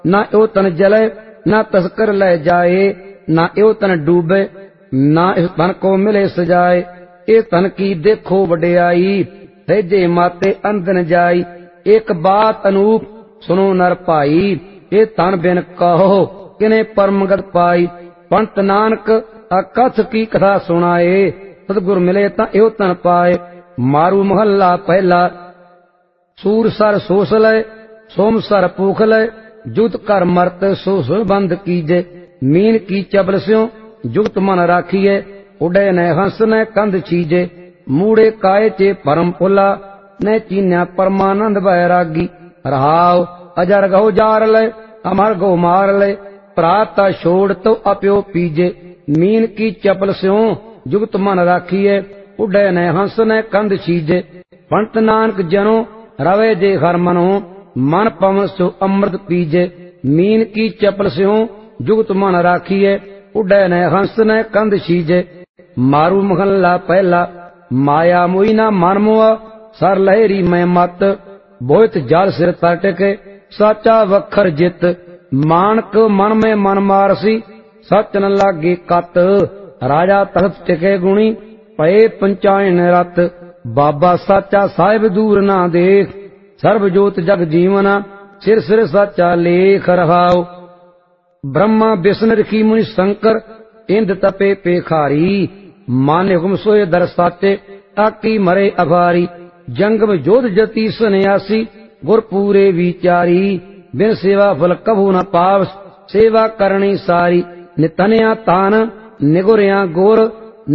ना यो तन जले ना तस्कर ले जाए, ना यो तन डूबे ना इस तन को मिले सजाए। इस तन की देखो वडियाई, सहजे माते अंदन जाई। एक बात अनूप सुनो नर भाई, ये तन बिन कहो किने परमगत पाई। पंत नानक अकथ की कथा सुनाए, सतगुर मिले ता यो तन पाए। मारू महला पहला, सूर सर सोस लय सोम सर पूख लय। जुत कर मरत सो बंद कीजे, मीन की चबल स्यों जुगत मन राखिए। उडे न हंस न कंध छीजे, मूड़े काय चे परम पुला। न चीन्या परमानंद बैरागी, रहाव अजर गहो जार लय अमर गो मार लय। प्राता छोड़ तो अप्यो पीजे, मीन की चपल स्यों जुगत मन राखिए। उडे न हंस न कंध छीजे, पंत नानक जनो रवे जे हर मनो। मन पवन सो अमृत पीजे, मीन की चपल स्यों जुगत मन राखिए। उडे न हंस न कंध छीजे। मारू महला पहला, माया मोई ना मन मोआ। सर लहरी मैं मत, बोइत जल सिर तटके। साचा वखर जित, मानक मन में मन मारसी। सच न लागे कत, राजा तख्त टिके गुणी। पए पंचायन रत, बाबा साचा साहिब दूर ना देख। सर्व जोत जग जीवना, सिर सिर साचा लेख रहाओ। ब्रह्मा विष्णु रखी मुनि शंकर, इंद तपे पेखारी। मान हुकुम सोए दर साचे, आकी मरे अभारी। जंगम जोध जति सन्यासी, गुर पूरे विचारी। बिन सेवा फल कभू न पावस, सेवा करनी सारी। नितन्या तान निगुरिया गोर,